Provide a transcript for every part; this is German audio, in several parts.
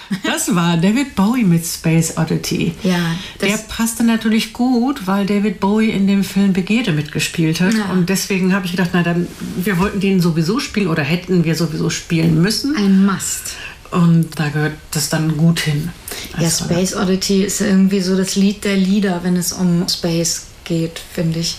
Das war David Bowie mit Space Oddity. Ja, der passte natürlich gut, weil David Bowie in dem Film Begierde mitgespielt hat. Ja. Und deswegen habe ich gedacht, na dann, wir wollten den sowieso spielen oder hätten wir sowieso spielen müssen. Ein Must. Und da gehört das dann gut hin. Ja, Space Oddity ist irgendwie so das Lied der Lieder, wenn es um Space geht, finde ich.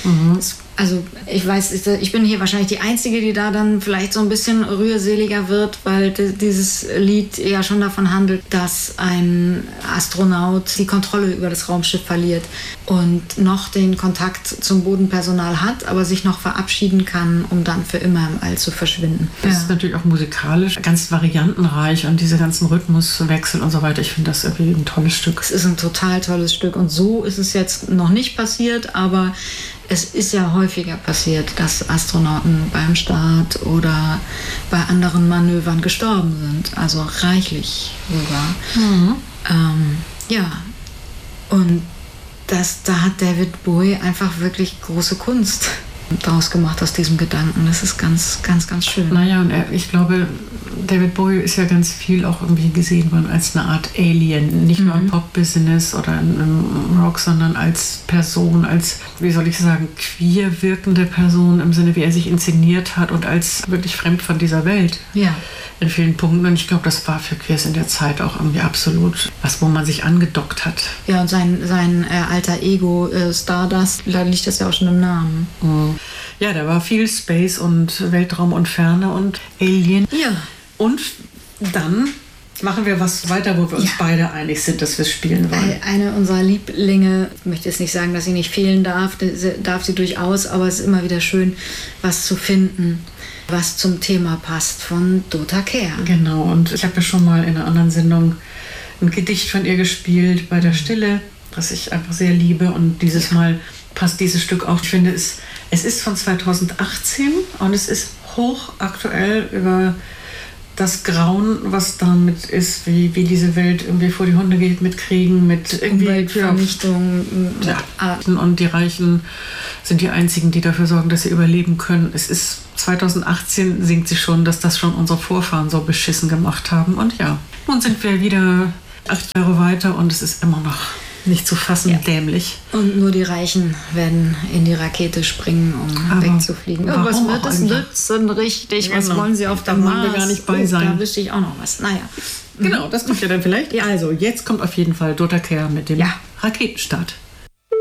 Also ich weiß, ich bin hier wahrscheinlich die Einzige, die da dann vielleicht so ein bisschen rührseliger wird, weil dieses Lied ja schon davon handelt, dass ein Astronaut die Kontrolle über das Raumschiff verliert und noch den Kontakt zum Bodenpersonal hat, aber sich noch verabschieden kann, um dann für immer im All zu verschwinden. Das ist natürlich auch musikalisch ganz variantenreich und diese ganzen Rhythmuswechsel und so weiter. Ich finde das irgendwie ein tolles Stück. Es ist ein total tolles Stück und so ist es jetzt noch nicht passiert, aber es ist ja häufiger passiert, dass Astronauten beim Start oder bei anderen Manövern gestorben sind. Also reichlich sogar. Ja, und da hat David Bowie einfach wirklich große Kunst draus gemacht aus diesem Gedanken. Das ist ganz, ganz, ganz schön. Naja, und ich glaube, David Bowie ist ja ganz viel auch irgendwie gesehen worden als eine Art Alien. Nicht nur im Pop-Business oder im Rock, sondern als Person, als, wie soll ich sagen, queer wirkende Person im Sinne, wie er sich inszeniert hat und als wirklich fremd von dieser Welt. Ja. In vielen Punkten. Und ich glaube, das war für Queers in der Zeit auch irgendwie absolut was, wo man sich angedockt hat. Ja, und sein alter Ego Stardust, da liegt das ja auch schon im Namen. Ja, da war viel Space und Weltraum und Ferne und Alien. Ja. Und dann machen wir was weiter, wo wir uns beide einig sind, dass wir es spielen wollen. Eine unserer Lieblinge, ich möchte jetzt nicht sagen, dass sie nicht fehlen darf sie durchaus, aber es ist immer wieder schön, was zu finden, was zum Thema passt, von Dota Kehr. Genau, und ich habe ja schon mal in einer anderen Sendung ein Gedicht von ihr gespielt, bei der Stille, das ich einfach sehr liebe. Und dieses Mal passt dieses Stück auch. Ich finde, es ist von 2018 und es ist hochaktuell über das Grauen, was damit ist, wie diese Welt irgendwie vor die Hunde geht mit Kriegen, mit irgendwie Umweltvernichtung. Und die Reichen sind die einzigen, die dafür sorgen, dass sie überleben können. Es ist 2018, singt sie schon, dass das schon unsere Vorfahren so beschissen gemacht haben. Und ja, nun sind wir wieder 8 Jahre weiter und es ist immer noch nicht zu fassen, dämlich. Und nur die Reichen werden in die Rakete springen, um wegzufliegen. Was wird das nützen, richtig? Was wollen sie auf der Mars? Da wollen wir gar nicht bei sein. Da wüsste ich auch noch was. Naja. Genau, das kommt ja dann vielleicht. Also, jetzt kommt auf jeden Fall Dota Kehr mit dem Raketenstart.